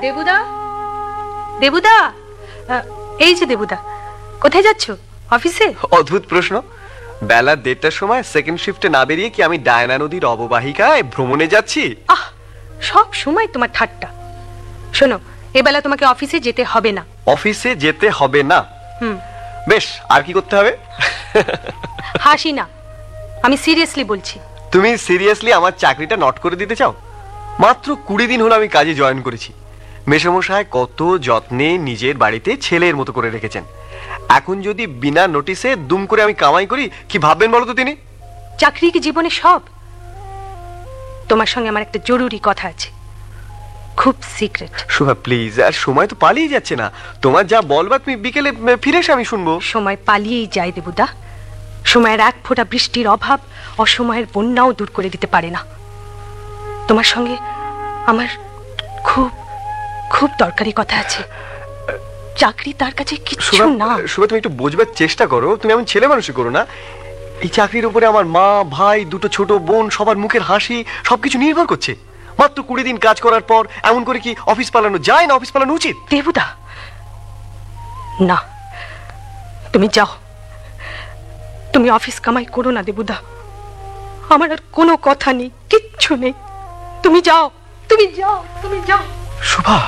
দেবুদা, দেবুদা, এই যে দেবুদা, কোথায় যাচ্ছ? অফিসে? অদ্ভুত প্রশ্ন। বেলা 1:30টার সময় সেকেন্ড শিফটে না বেরিয়ে কি আমি ডায়না নদীর অববাহিকায় ভ্রমণে যাচ্ছি? আহ, সব সময় তোমার ঠাট্টা। শোনো, এবেলা তোমাকে অফিসে যেতে হবে না। অফিসে যেতে হবে না? বেশ, আর কি করতে হবে? হাসি না, আমি সিরিয়াসলি বলছি। তুমি সিরিয়াসলি আমার চাকরিটা নট করে দিতে চাও? মাত্র 20 দিন হলো আমি কাজে জয়েন করেছি। মেশামশাই কত যত্নে নিজের বাড়িতে ছেলের মতো করে রেখেছেন। এখন যদি বিনা নোটিসে দুম করে আমি কামাই করি, কি ভাববেন বলো তো তিনি? চাকরি কি জীবনে সব? তোমার সঙ্গে আমার একটা জরুরি কথা আছে, খুব সিক্রেট। শোভা প্লিজ, আর সময় তো পালিয়ে যাচ্ছে না। তোমার যা বলবা তুমি বিকেলে ফিরে এসে আমি শুনবো। সময় পালিয়েই যায় দেবুদা। সময়ের এক ফোঁটা বৃষ্টির অভাব অসময়ের বন্যাও দূর করে দিতে পারে না। তোমার সঙ্গে আমার খুব খুব দরকারি কথা আছে। চাকরি তার কাছে কিছু না। শোভা, তুমি একটু বোঝবার চেষ্টা করো। তুমি এমন ছেলে মানুষই করো না। এই চাকরির উপরে আমার মা, ভাই, দুটো ছোট বোন, সবার মুখের হাসি সবকিছু নির্ভর করছে। মাত্র 20 দিন কাজ করার পর এমন করে কি অফিস পালানো যায় না? অফিস পালানো উচিত? দেবুদা, না, তুমি যাও। তুমি অফিস কামাই করো না দেবুদা। আমার আর কোনো কথা নেই, কিচ্ছু নেই। তুমি যাও, তুমি যাও, তুমি যাও। শোভা।